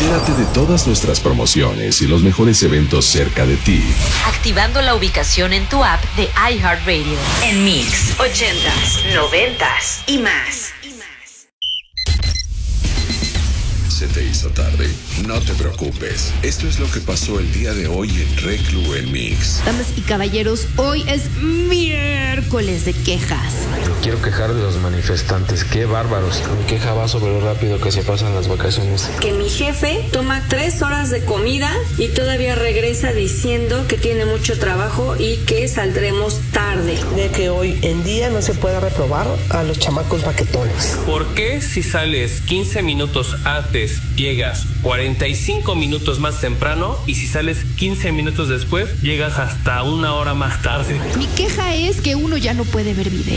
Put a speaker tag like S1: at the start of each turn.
S1: Entérate de todas nuestras promociones y los mejores eventos cerca de ti,
S2: activando la ubicación en tu app de iHeartRadio. En Mix 80s, 90s y más.
S1: ¿Se te hizo tarde? No te preocupes. Esto es lo que pasó el día de hoy en Reclu en Mix.
S3: Damas y caballeros, hoy es miércoles de quejas.
S4: Me quiero quejar de los manifestantes, qué bárbaros. Mi queja va sobre lo rápido que se pasan las vacaciones.
S5: Que mi jefe toma 3 horas de comida y todavía regresa diciendo que tiene mucho trabajo y que saldremos tarde.
S6: De que hoy en día no se puede reprobar a los chamacos baquetones.
S7: ¿Por qué si sales 15 minutos antes llegas 45 minutos más temprano y si sales 15 minutos después llegas hasta 1 hora más tarde?
S3: Mi queja es que uno ya no puede ver video.